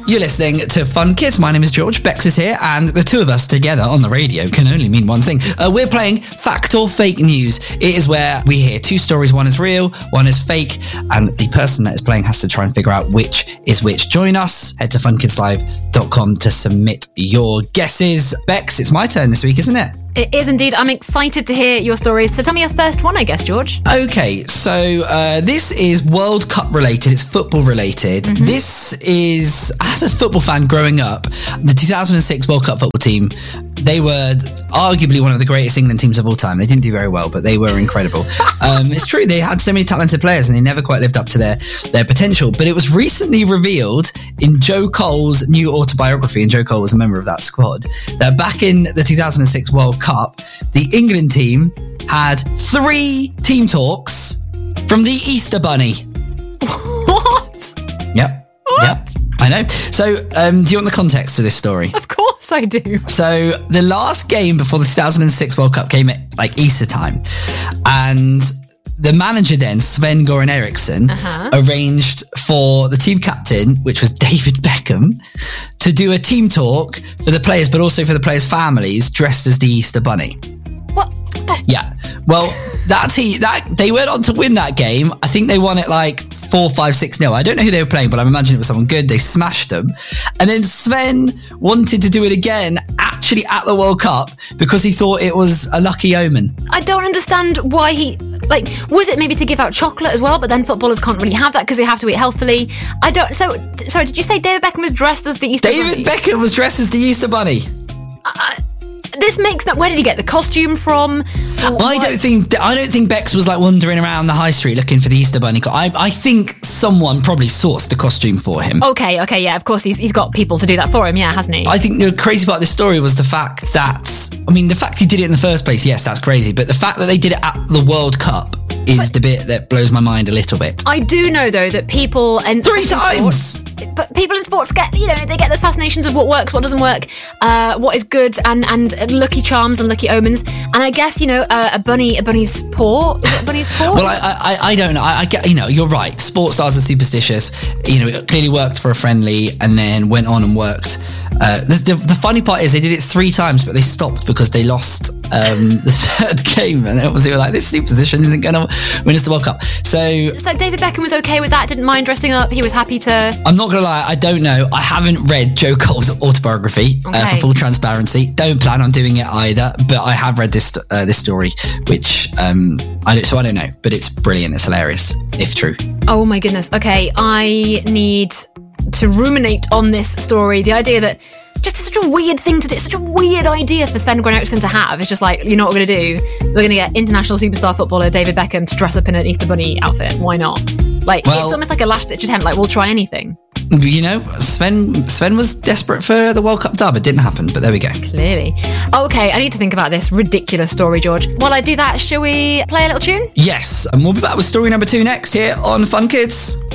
You're listening to Fun Kids. My name is George. Bex is here, and the two of us together on the radio can only mean one thing. We're playing Fact or Fake News. It is where we hear two stories. One is real, one is fake, and the person that is playing has to try and figure out which is which. Join us. Head to funkidslive.com to submit your guesses. Bex, it's my turn this week, isn't it? It is indeed. I'm excited to hear your stories. So tell me your first one, I guess, George. Okay, so this is World Cup related. It's football related. Mm-hmm. This is, as a football fan growing up, the 2006 World Cup football team, they were arguably one of the greatest England teams of all time. They didn't do very well, but they were incredible. It's true, they had so many talented players and they never quite lived up to their potential. But it was recently revealed in Joe Cole's new autobiography, and Joe Cole was a member of that squad, that back in the 2006 World Cup, the England team had 3 team talks from the Easter Bunny. What? Yep. What? Yep. I know. So, do you want the context to this story? Of course I do. So, the last game before the 2006 World Cup came at like Easter time, and the manager then, Sven-Göran Eriksson, arranged for the team captain, which was David Beckham, to do a team talk for the players, but also for the players' families, dressed as the Easter Bunny. What? Yeah. Well, they went on to win that game. I think they won it like 4-5-6-0. I don't know who they were playing, but I imagine it was someone good. They smashed them. And then Sven wanted to do it again, actually at the World Cup, because he thought it was a lucky omen. I don't understand why he... Like, was it maybe to give out chocolate as well? But then footballers can't really have that because they have to eat healthily. Sorry, did you say David Beckham was dressed as the Easter Bunny? David Beckham was dressed as the Easter Bunny. This makes no... Where did he get the costume from? I don't think Bex was like wandering around the high street looking for the Easter Bunny. I think someone probably sourced a costume for him. Okay, yeah, of course he's got people to do that for him, yeah, hasn't he? I think the crazy part of this story was the fact that, the fact he did it in the first place, yes, that's crazy, but the fact that they did it at the World Cup is the bit that blows my mind a little bit. I do know, though, that people... 3 times! But people in sports get, they get those fascinations of what works, what doesn't work, what is good, and lucky charms and lucky omens. And I guess, a bunny's paw. Is it a bunny's paw? Well, I don't know. I get, you're right. Sports stars are superstitious. It clearly worked for a friendly and then went on and worked. The funny part is they did it 3 times, but they stopped because they lost the third game. And they were like, this superstition isn't going to win us the World Cup. So David Beckham was okay with that, didn't mind dressing up. He was happy to... I'm not going to lie, I don't know. I haven't read Joe Cole's autobiography for full transparency. Don't plan on doing it either, but I have read this story, which I don't know, but it's brilliant. It's hilarious, if true. Oh my goodness. Okay, I need to ruminate on this story. The idea that just such a weird thing to do, such a weird idea for Sven-Göran Eriksson to have. It's just like, you know what we're going to do? We're going to get international superstar footballer David Beckham to dress up in an Easter Bunny outfit. Why not? It's almost like a last-ditch attempt. Like, we'll try anything. Sven was desperate for the World Cup dub. It didn't happen, but there we go. Clearly. Okay, I need to think about this ridiculous story, George. While I do that, shall we play a little tune? Yes, and we'll be back with story number 2 next here on Fun Kids.